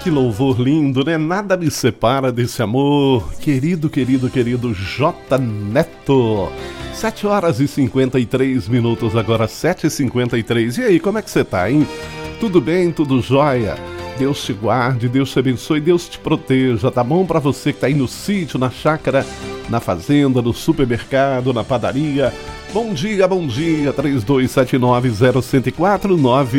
Que louvor lindo, né? Nada me separa desse amor. Querido, querido, querido J. Neto. 7 horas e 53 minutos, agora 7h53. E aí, como é que você tá, hein? Tudo bem? Tudo jóia? Deus te guarde, Deus te abençoe, Deus te proteja, tá bom? Pra você que tá aí no sítio, na chácara, na fazenda, no supermercado, na padaria. Bom dia, 3279-0104,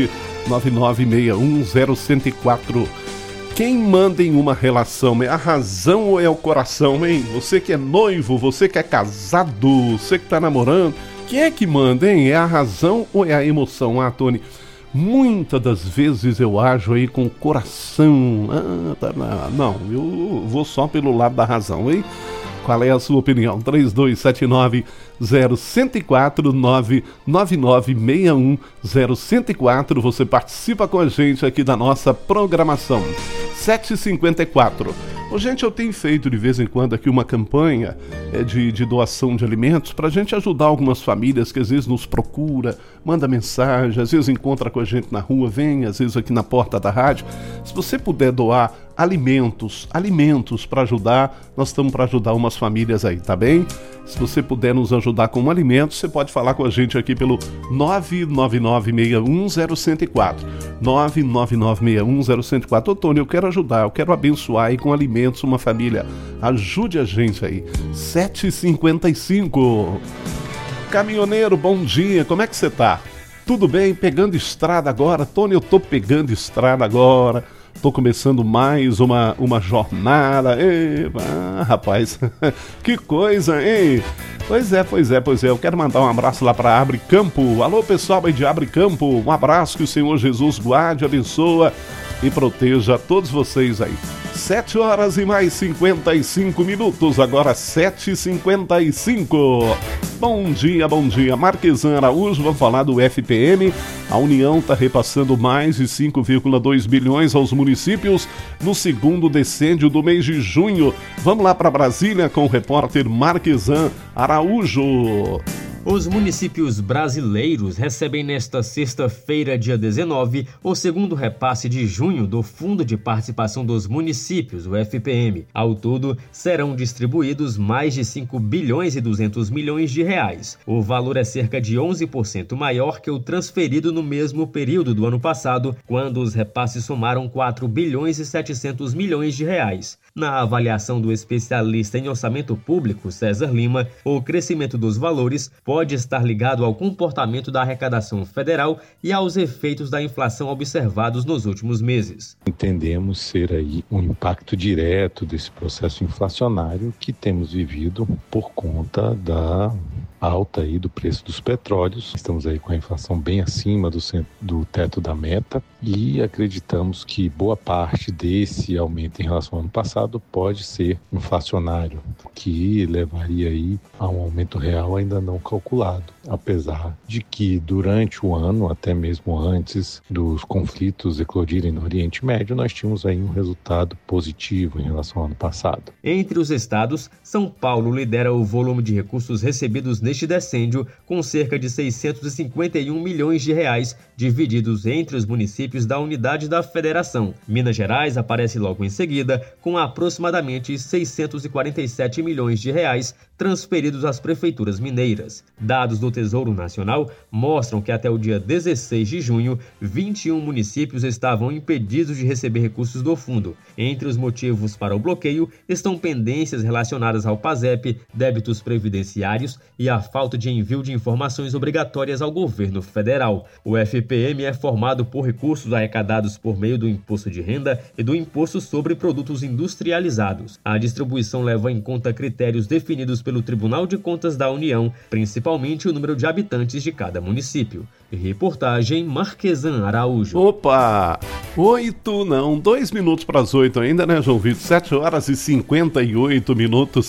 99961-0104. Quem manda em uma relação é a razão ou é o coração, hein? Você que é noivo, você que é casado, você que tá namorando, quem é que manda, hein? É a razão ou é a emoção? Ah, Tony, muitas das vezes eu ajo aí com o coração. Não, eu vou só pelo lado da razão, hein? Qual é a sua opinião? 3279-0104, 99961-0104. Você participa com a gente aqui da nossa programação. 7h54. Gente, eu tenho feito de vez em quando aqui uma campanha de doação de alimentos para a gente ajudar algumas famílias que às vezes nos procura, manda mensagem, às vezes encontra com a gente na rua, vem às vezes aqui na porta da rádio. Se você puder doar alimentos para ajudar, nós estamos para ajudar umas famílias aí, tá bem? Se você puder nos ajudar com um alimento, você pode falar com a gente aqui pelo 99961-0104. 99961-0104. Ô, Tony, eu quero ajudar, eu quero abençoar aí com alimentos uma família. Ajude a gente aí. 7h55. Caminhoneiro, bom dia, como é que você tá? Tudo bem? Pegando estrada agora? Tony, eu tô pegando estrada agora. Tô começando mais uma jornada. Rapaz, que coisa, hein? Pois é. Eu quero mandar um abraço lá para Abre Campo. Alô, pessoal aí de Abre Campo. Um abraço, que o Senhor Jesus guarde, abençoa e proteja todos vocês aí. 7 horas e mais 55 minutos, agora 7h55. Bom dia. Marquesan Araújo, vamos falar do FPM. A União está repassando mais de 5,2 bilhões aos municípios no segundo decênio do mês de junho. Vamos lá para Brasília com o repórter Marquesan Araújo. Os municípios brasileiros recebem nesta sexta-feira, dia 19, o segundo repasse de junho do Fundo de Participação dos Municípios, o FPM. Ao todo, serão distribuídos mais de 5 bilhões e 200 milhões de reais. O valor é cerca de 11% maior que o transferido no mesmo período do ano passado, quando os repasses somaram 4 bilhões e 700 milhões de reais. Na avaliação do especialista em orçamento público, César Lima, o crescimento dos valores pode estar ligado ao comportamento da arrecadação federal e aos efeitos da inflação observados nos últimos meses. Entendemos ser aí um impacto direto desse processo inflacionário que temos vivido por conta da alta aí do preço dos petróleos. Estamos aí com a inflação bem acima do teto da meta e acreditamos que boa parte desse aumento em relação ao ano passado pode ser inflacionário, que levaria aí a um aumento real ainda não calculado, apesar de que durante o ano, até mesmo antes dos conflitos eclodirem no Oriente Médio, nós tínhamos aí um resultado positivo em relação ao ano passado. Entre os estados, São Paulo lidera o volume de recursos recebidos neste decêndio, com cerca de 651 milhões de reais divididos entre os municípios da unidade da federação. Minas Gerais aparece logo em seguida, com aproximadamente 647 milhões de reais transferidos às prefeituras mineiras. Dados do Tesouro Nacional mostram que até o dia 16 de junho, 21 municípios estavam impedidos de receber recursos do fundo. Entre os motivos para o bloqueio estão pendências relacionadas ao PASEP, débitos previdenciários e a falta de envio de informações obrigatórias ao governo federal. O FPM é formado por recursos arrecadados por meio do Imposto de Renda e do Imposto sobre Produtos Industrializados. A distribuição leva em conta critérios definidos pelo Tribunal de Contas da União, principalmente o número de habitantes de cada município. Reportagem Marquesan Araújo. Opa! 2 minutos para as 8 ainda, né, João Vitor? 7 horas e 58 minutos,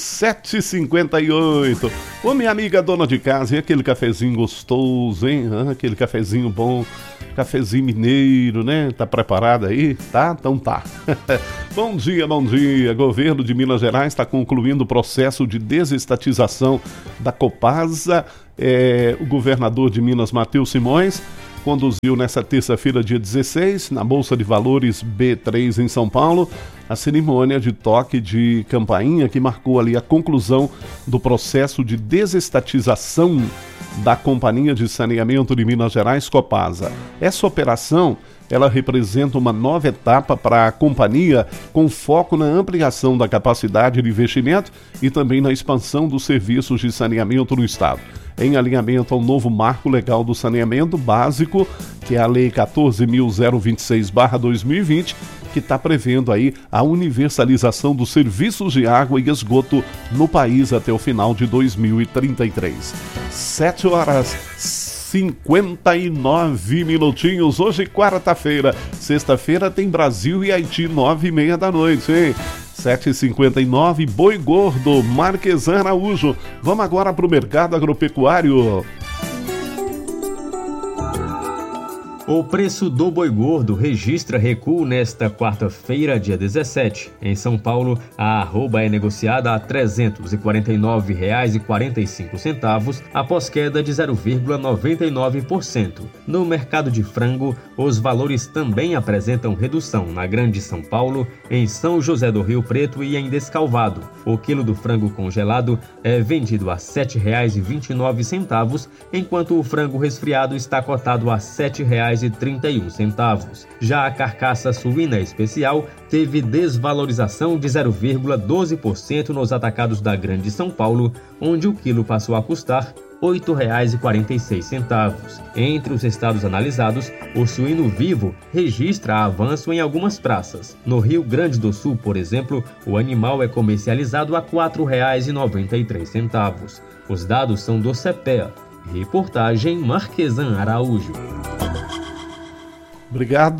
7h58. Ô, minha amiga dona de casa, e aquele cafezinho gostoso, hein? Aquele cafezinho bom, cafezinho mineiro, né? Tá preparado aí? Tá? Então tá. Bom dia. Governo de Minas Gerais está concluindo o processo de desestatização da Copasa. O governador de Minas, Matheus Simões, conduziu nessa terça-feira, dia 16, na Bolsa de Valores B3 em São Paulo, a cerimônia de toque de campainha que marcou ali a conclusão do processo de desestatização da Companhia de Saneamento de Minas Gerais, Copasa. Essa operação, ela representa uma nova etapa para a companhia, com foco na ampliação da capacidade de investimento e também na expansão dos serviços de saneamento no estado, em alinhamento ao novo marco legal do saneamento básico, que é a Lei 14.026/2020, que está prevendo aí a universalização dos serviços de água e esgoto no país até o final de 2033. 7h59 minutinhos, hoje quarta-feira. Sexta-feira tem Brasil e Haiti, 9h30 da noite, hein? 7h59, boi gordo, Marquesan Araújo. Vamos agora para o mercado agropecuário. O preço do boi gordo registra recuo nesta quarta-feira, dia 17. Em São Paulo, a arroba é negociada a R$ 349,45, após queda de 0,99%. No mercado de frango, os valores também apresentam redução na Grande São Paulo, em São José do Rio Preto e em Descalvado. O quilo do frango congelado é vendido a R$ 7,29, enquanto o frango resfriado está cotado a R$ 7,31. Já a carcaça suína especial teve desvalorização de 0,12% nos atacados da Grande São Paulo, onde o quilo passou a custar R$ 8,46. Entre os estados analisados, o suíno vivo registra avanço em algumas praças. No Rio Grande do Sul, por exemplo, o animal é comercializado a R$ 4,93. Os dados são do CEPEA. Reportagem Marquesan Araújo. Obrigado.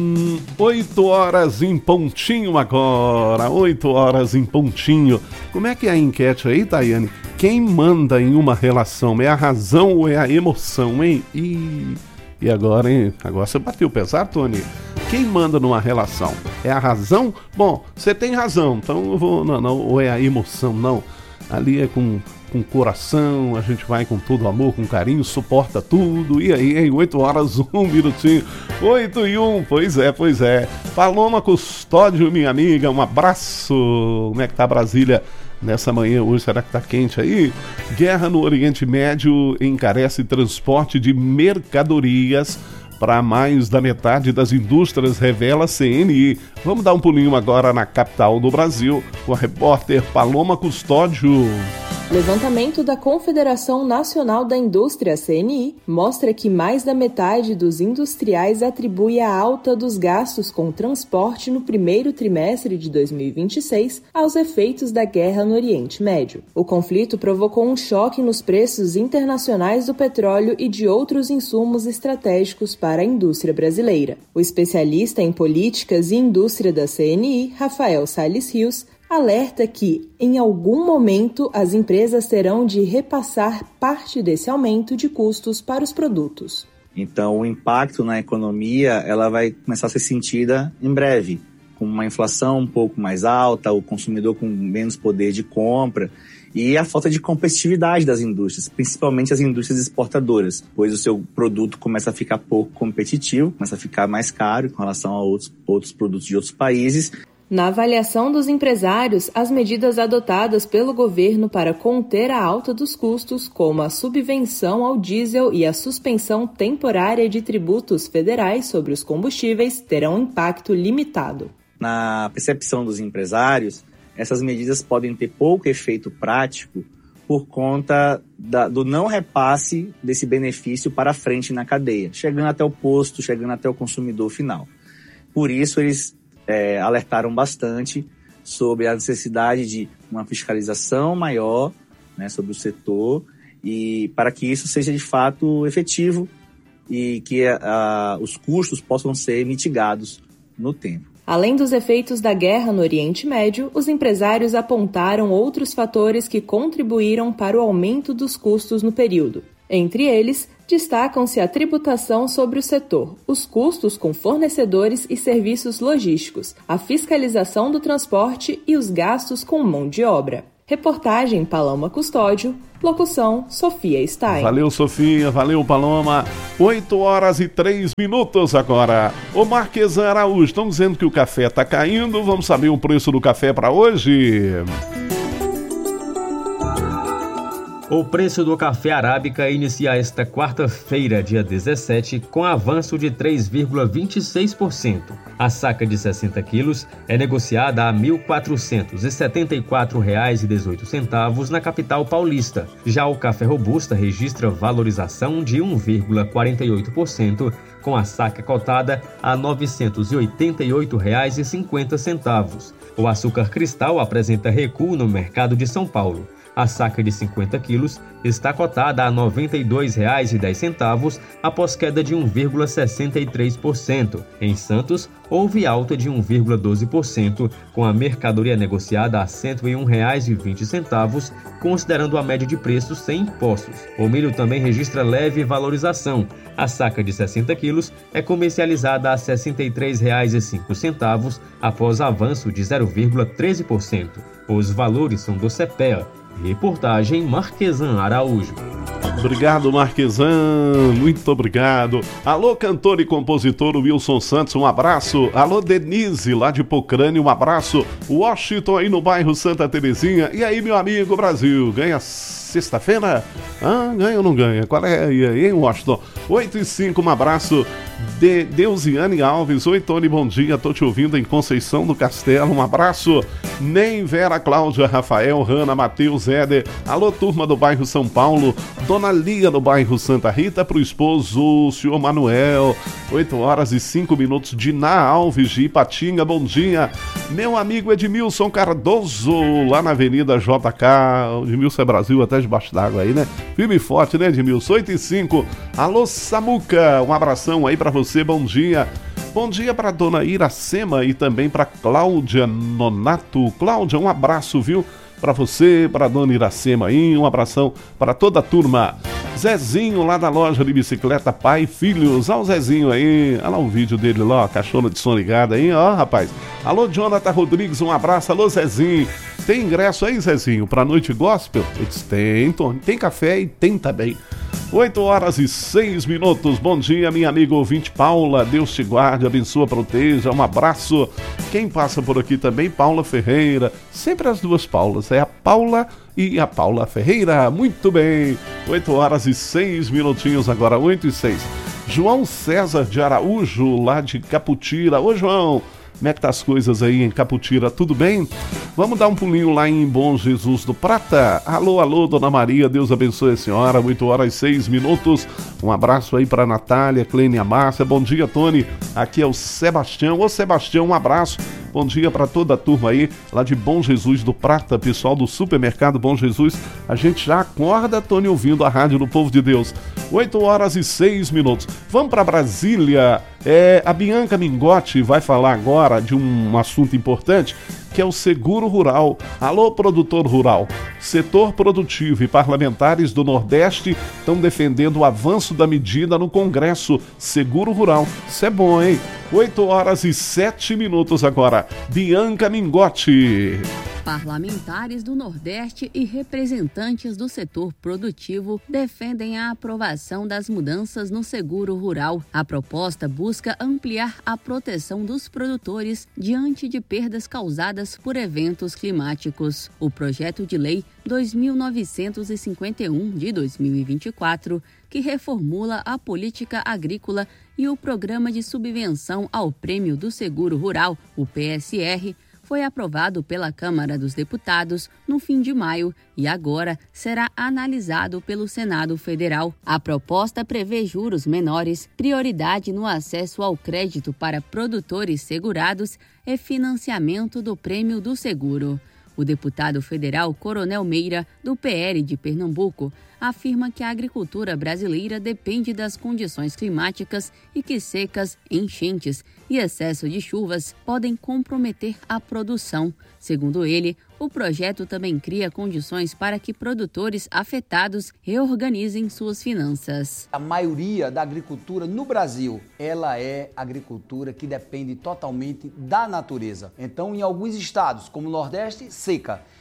8 horas em pontinho agora. 8 horas em pontinho. Como é que é a enquete aí, Tayane? Quem manda em uma relação? É a razão ou é a emoção, hein? E agora, hein? Agora você bateu pesado, Tony? Quem manda numa relação? É a razão? Bom, você tem razão, então eu vou... Não, ou é a emoção? Não. Ali é com coração, a gente vai com todo amor, com carinho, suporta tudo. E aí, em 8 horas, 1 minutinho. 8h01, pois é. Paloma Custódio, minha amiga, um abraço. Como é que tá Brasília nessa manhã hoje? Será que tá quente aí? Guerra no Oriente Médio encarece transporte de mercadorias para mais da metade das indústrias, revela a CNI. Vamos dar um pulinho agora na capital do Brasil com a repórter Paloma Custódio. Levantamento da Confederação Nacional da Indústria, CNI, mostra que mais da metade dos industriais atribui a alta dos gastos com transporte no primeiro trimestre de 2026 aos efeitos da guerra no Oriente Médio. O conflito provocou um choque nos preços internacionais do petróleo e de outros insumos estratégicos para a indústria brasileira. O especialista em políticas e indústria da CNI, Rafael Salles Rios, alerta que, em algum momento, as empresas terão de repassar parte desse aumento de custos para os produtos. Então, o impacto na economia ela vai começar a ser sentida em breve, com uma inflação um pouco mais alta, o consumidor com menos poder de compra e a falta de competitividade das indústrias, principalmente as indústrias exportadoras, pois o seu produto começa a ficar pouco competitivo, começa a ficar mais caro com relação a outros produtos de outros países. Na avaliação dos empresários, as medidas adotadas pelo governo para conter a alta dos custos, como a subvenção ao diesel e a suspensão temporária de tributos federais sobre os combustíveis, terão impacto limitado. Na percepção dos empresários, essas medidas podem ter pouco efeito prático por conta do não repasse desse benefício para frente na cadeia, chegando até o posto, chegando até o consumidor final. Por isso, eles alertaram bastante sobre a necessidade de uma fiscalização maior, né, sobre o setor, e para que isso seja de fato efetivo e que os custos possam ser mitigados no tempo. Além dos efeitos da guerra no Oriente Médio, os empresários apontaram outros fatores que contribuíram para o aumento dos custos no período. Entre eles, destacam-se a tributação sobre o setor, os custos com fornecedores e serviços logísticos, a fiscalização do transporte e os gastos com mão de obra. Reportagem Paloma Custódio, locução Sofia Stein. Valeu, Sofia, valeu, Paloma. 8h03 agora. O Marquesan Araújo, estão dizendo que o café está caindo, vamos saber o preço do café para hoje? O preço do café arábica inicia esta quarta-feira, dia 17, com avanço de 3,26%. A saca de 60 quilos é negociada a R$ 1.474,18 na capital paulista. Já o café robusta registra valorização de 1,48%, com a saca cotada a R$ 988,50. O açúcar cristal apresenta recuo no mercado de São Paulo. A saca de 50 quilos está cotada a R$ 92,10 após queda de 1,63%. Em Santos, houve alta de 1,12%, com a mercadoria negociada a R$ 101,20, considerando a média de preços sem impostos. O milho também registra leve valorização. A saca de 60 quilos é comercializada a R$ 63,05, após avanço de 0,13%. Os valores são do CEPEA. Reportagem Marquesan Araújo. Obrigado, Marquesan, muito obrigado. Alô, cantor e compositor Wilson Santos, um abraço. Alô, Denise, lá de Pocrane, um abraço. Washington, aí no bairro Santa Terezinha. E aí, meu amigo Brasil, ganha sexta-feira? Ganha ou não ganha? Qual é aí, hein, Washington? 8h05, um abraço. Deusiane Alves, oi Tony, bom dia, tô te ouvindo em Conceição do Castelo, um abraço. Nem Vera, Cláudia, Rafael, Hanna, Matheus, Éder, alô turma do bairro São Paulo, Dona Lia do bairro Santa Rita, pro esposo, o senhor Manuel, 8h05, Diná Alves de Ipatinga, bom dia. Meu amigo Edmilson Cardoso, lá na Avenida JK, o Edmilson é Brasil até debaixo d'água aí, né? Firme e forte, né, Edmilson? 8h05, alô Samuca, um abração aí pra você, bom dia. Bom dia para dona Iracema e também para Cláudia Nonato. Cláudia, um abraço, viu? Para você, para dona Iracema aí, um abração para toda a turma. Zezinho lá da loja de bicicleta Pai e Filhos. Olha o Zezinho aí, olha lá o vídeo dele lá, ó, cachorro de som ligado aí, ó, rapaz. Alô, Jonathan Rodrigues, um abraço. Alô, Zezinho. Tem ingresso aí, Zezinho, pra noite gospel? Tem, Tony. Tem café e tem também. 8h06. Bom dia, minha amiga ouvinte Paula. Deus te guarde, abençoa, proteja. Um abraço. Quem passa por aqui também, Paula Ferreira. Sempre as duas Paulas. É a Paula e a Paula Ferreira. Muito bem. 8h06 agora, 8h06. João César de Araújo, lá de Caputira. Ô, João. Como é que tá as coisas aí em Caputira? Tudo bem? Vamos dar um pulinho lá em Bom Jesus do Prata. Alô, alô, Dona Maria, Deus abençoe a senhora. 8h06. Um abraço aí para Natália, Clênia Márcia. Bom dia, Tony. Aqui é o Sebastião. Ô, Sebastião, um abraço. Bom dia para toda a turma aí, lá de Bom Jesus do Prata, pessoal do supermercado Bom Jesus. A gente já acorda, Tony, ouvindo a rádio do Povo de Deus. 8h06. Vamos para Brasília. A Bianca Mingotti vai falar agora de um assunto importante, que é o seguro rural. Alô, produtor rural. Setor produtivo e parlamentares do Nordeste estão defendendo o avanço da medida no Congresso. Seguro rural. Isso é bom, hein? 8h07 agora. Bianca Mingotti. Parlamentares do Nordeste e representantes do setor produtivo defendem a aprovação das mudanças no seguro rural. A proposta busca ampliar a proteção dos produtores diante de perdas causadas por eventos climáticos. O projeto de lei 2951 de 2024, que reformula a política agrícola e o programa de subvenção ao Prêmio do Seguro Rural, o PSR, foi aprovado pela Câmara dos Deputados no fim de maio e agora será analisado pelo Senado Federal. A proposta prevê juros menores, prioridade no acesso ao crédito para produtores segurados e financiamento do prêmio do seguro. O deputado federal Coronel Meira, do PL de Pernambuco, afirma que a agricultura brasileira depende das condições climáticas e que secas, enchentes e excesso de chuvas podem comprometer a produção. Segundo ele, o projeto também cria condições para que produtores afetados reorganizem suas finanças. A maioria da agricultura no Brasil, ela é agricultura que depende totalmente da natureza. Então, em alguns estados, como o Nordeste, seca.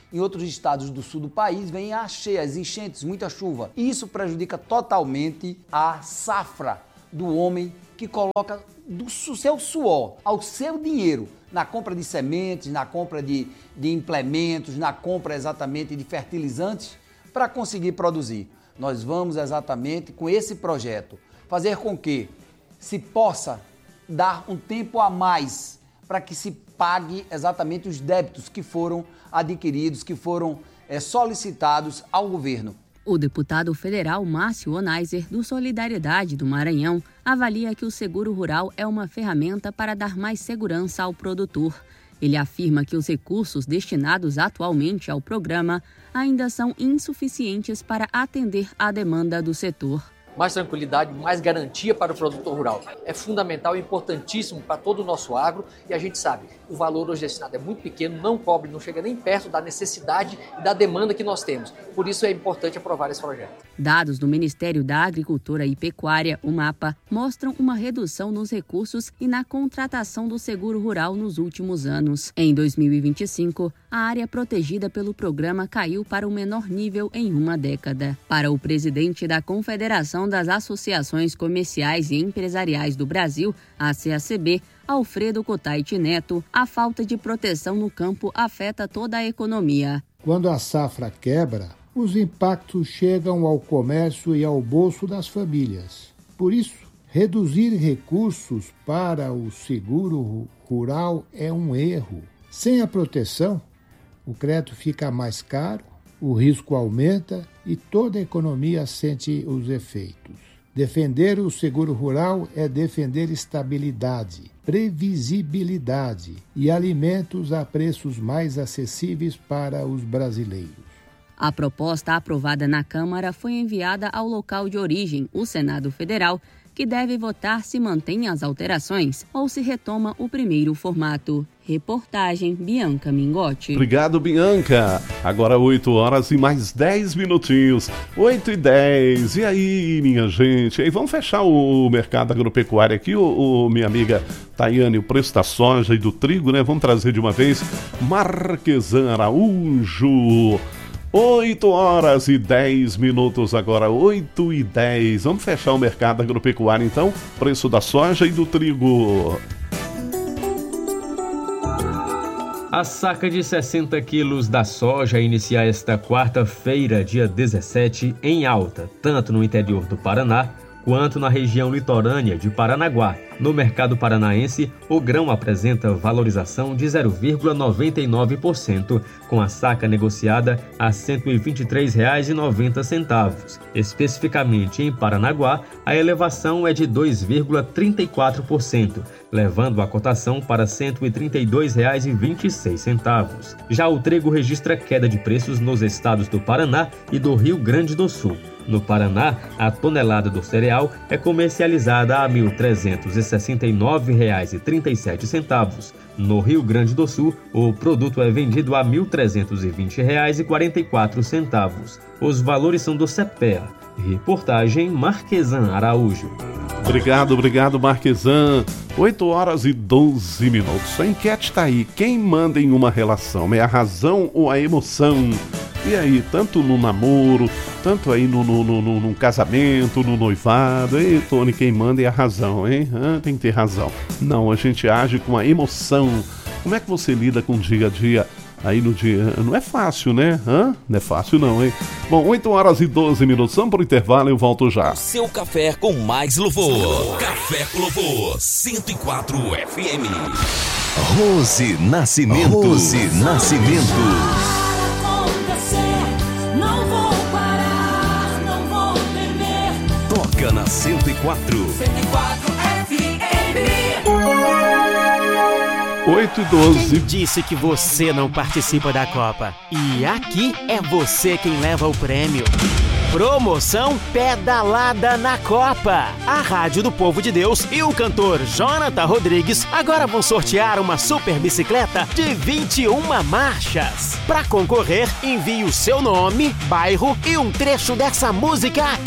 em outros estados do sul do país, vem as cheias, enchentes, muita chuva. Isso prejudica totalmente a safra do homem que coloca do seu suor, ao seu dinheiro, na compra de sementes, na compra de implementos, na compra exatamente de fertilizantes para conseguir produzir. Nós vamos exatamente com esse projeto fazer com que se possa dar um tempo a mais para que se pague exatamente os débitos que foram adquiridos, que foram solicitados ao governo. O deputado federal Márcio Onaiser, do Solidariedade do Maranhão, avalia que o seguro rural é uma ferramenta para dar mais segurança ao produtor. Ele afirma que os recursos destinados atualmente ao programa ainda são insuficientes para atender à demanda do setor. Mais tranquilidade, mais garantia para o produtor rural. É fundamental e importantíssimo para todo o nosso agro e a gente sabe, o valor hoje destinado é muito pequeno, não cobre, não chega nem perto da necessidade e da demanda que nós temos. Por isso é importante aprovar esse projeto. Dados do Ministério da Agricultura e Pecuária, o MAPA, mostram uma redução nos recursos e na contratação do seguro rural nos últimos anos. Em 2025, a área protegida pelo programa caiu para o menor nível em uma década. Para o presidente da Confederação das Associações Comerciais e Empresariais do Brasil, a CACB, Alfredo Cotaiti Neto, a falta de proteção no campo afeta toda a economia. Quando a safra quebra, os impactos chegam ao comércio e ao bolso das famílias. Por isso, reduzir recursos para o seguro rural é um erro. Sem a proteção, o crédito fica mais caro, o risco aumenta e toda a economia sente os efeitos. Defender o seguro rural é defender estabilidade, previsibilidade e alimentos a preços mais acessíveis para os brasileiros. A proposta aprovada na Câmara foi enviada ao local de origem, o Senado Federal, que deve votar se mantém as alterações ou se retoma o primeiro formato. Reportagem Bianca Mingotti. Obrigado, Bianca. Agora 8 horas e mais 10 minutinhos. 8h10. E aí, minha gente? E vamos fechar o mercado agropecuário aqui, minha amiga Tayane, o preço da soja e do trigo, né? Vamos trazer de uma vez Marquesan Araújo. 8 horas e 10 minutos agora, 8h10. Vamos fechar o mercado agropecuário então, preço da soja e do trigo. A saca de 60 quilos da soja inicia esta quarta-feira, dia 17, em alta, tanto no interior do Paraná quanto na região litorânea de Paranaguá. No mercado paranaense, o grão apresenta valorização de 0,99%, com a saca negociada a R$ 123,90. Especificamente em Paranaguá, a elevação é de 2,34%, levando a cotação para R$ 132,26. Já o trigo registra queda de preços nos estados do Paraná e do Rio Grande do Sul. No Paraná, a tonelada do cereal é comercializada a R$ 1.369,37. No Rio Grande do Sul, o produto é vendido a R$ 1.320,44. Os valores são do CEPEA. Reportagem Marquesan Araújo. Obrigado, Marquesan. 8 horas e 12 minutos. A enquete está aí. Quem manda em uma relação? É a razão ou a emoção? E aí, tanto no namoro, tanto aí no casamento, no noivado. Ei, Tony, quem manda é a razão, hein? Tem que ter razão. Não, a gente age com a emoção. Como é que você lida com o dia a dia? Aí no dia, não é fácil, né? Não é fácil não, hein? Bom, 8 horas e 12 minutos, vamos pro intervalo e eu volto já. Seu café com mais louvor. Café com Louvor, 104 FM. Rose Nascimento. Não vou parar, não vou temer. Toca na 104. 104 FM. 8h12. Quem disse que você não participa da Copa? E aqui é você quem leva o prêmio. Promoção Pedalada na Copa. A Rádio do Povo de Deus e o cantor Jonathan Rodrigues agora vão sortear uma super bicicleta de 21 marchas. Para concorrer, envie o seu nome, bairro e um trecho dessa música aqui.